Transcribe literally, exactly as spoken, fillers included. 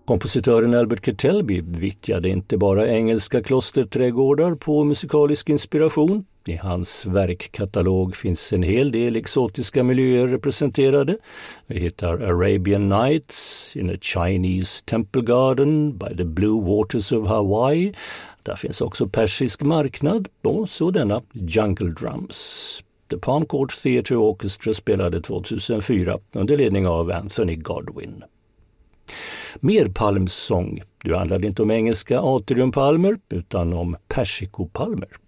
Kompositören Albert Kertelby vittjade inte bara engelska klosterträdgårdar på musikalisk inspiration. I hans verkkatalog finns en hel del exotiska miljöer representerade. Vi hittar Arabian Nights, In a Chinese Temple Garden, By the Blue Waters of Hawaii. Där finns också persisk marknad och så denna Jungle Drums. The Palm Court Theatre Orchestra spelade tjugohundrafyra under ledning av Anthony Godwin. Mer palmsång. Du handlade inte om engelska atriumpalmer utan om persikopalmer.